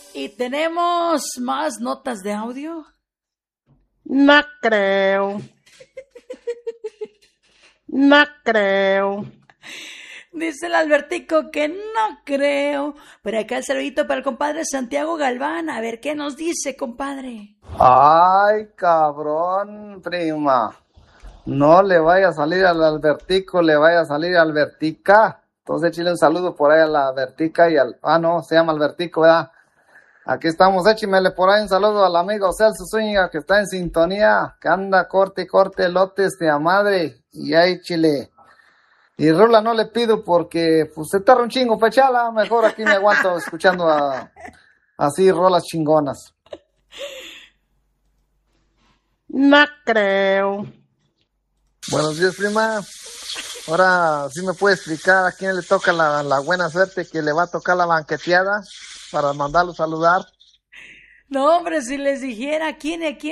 Y tenemos más notas de audio. No creo. No creo. Dice el Albertico que no creo. Pero acá el saludito para el compadre Santiago Galván. A ver qué nos dice, compadre. Ay, cabrón, prima. No le vaya a salir al Albertico, le vaya a salir al Vertica. Entonces, échale un saludo por ahí a la Vertica y al... Ah, no, se llama Albertico, ¿verdad? Aquí estamos, échimele por ahí un saludo al amigo Celso Zúñiga, que está en sintonía, que anda corte y corte lotes de a madre. Y ahí, chile. Y Rula no le pido porque, pues, se tarda un chingo, pechala. Mejor aquí me aguanto escuchando así rolas chingonas. No creo. Buenos días, prima. Ahora sí me puede explicar a quién le toca la buena suerte que le va a tocar la banqueteada para mandarlo saludar. No, hombre, si les dijera quién